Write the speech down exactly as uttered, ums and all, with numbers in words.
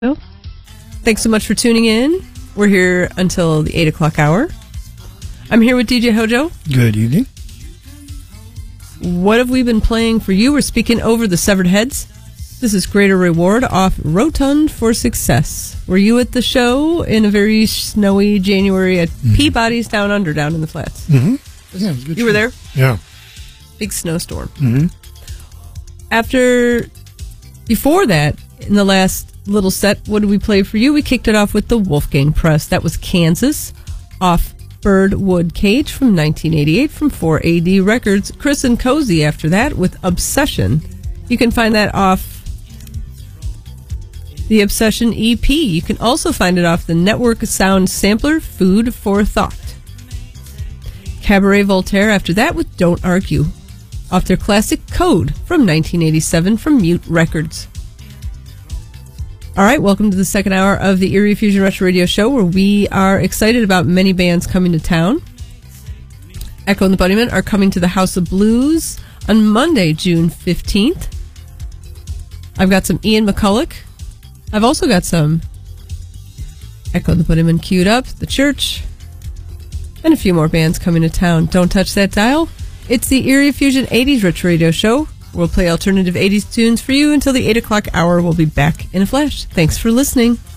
Well, thanks so much for tuning in. We're here until the eight o'clock hour. I'm here with D J Hojo. Good evening. What have we been playing for you? We're speaking over the Severed Heads. This is Greater Reward off Rotund for Success. Were you at the show in a very snowy January at mm-hmm. Peabody's Down Under, down in the flats? Mm-hmm. Yeah, it was a good you show. were there? Yeah. Big snowstorm. Mm-hmm. After, before that, in the last little set, what did we play for you? We kicked it off with the Wolfgang Press. That was Kansas, off Birdwood Cage from nineteen eighty-eight from four A D Records. Chris and Cozy after that with Obsession. You can find that off the Obsession E P. You can also find it off the Network Sound sampler, Food for Thought. Cabaret Voltaire after that with Don't Argue, off their classic Code from nineteen eighty-seven from Mute Records. All right, welcome to the second hour of the Erie Fusion Retro Radio Show, where we are excited about many bands coming to town. Echo and the Bunnymen are coming to the House of Blues on Monday, June fifteenth. I've got some Ian McCulloch. I've also got some Echo and the Bunnymen queued up, The Church, and a few more bands coming to town. Don't touch that dial. It's the Erie Fusion eighties Retro Radio Show. We'll play alternative eighties tunes for you until the eight o'clock hour. We'll be back in a flash. Thanks for listening.